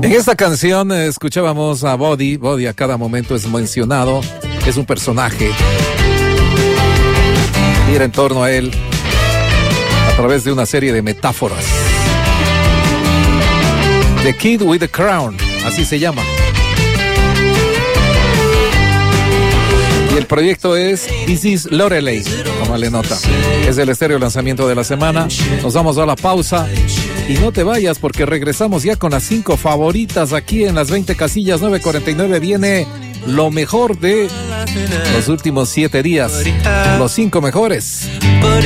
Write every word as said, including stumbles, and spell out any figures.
En esta canción eh, escuchábamos a Body. Body a cada momento es mencionado, es un personaje. Gira en torno a él a través de una serie de metáforas. The Kid with the Crown, así se llama. Y el proyecto es This is Lorelei, como le nota. Es el estéreo lanzamiento de la semana. Nos vamos a la pausa. Y no te vayas porque regresamos ya con las cinco favoritas aquí en las veinte casillas. Nueve cuarenta y nueve viene lo mejor de los últimos siete días. Los cinco mejores.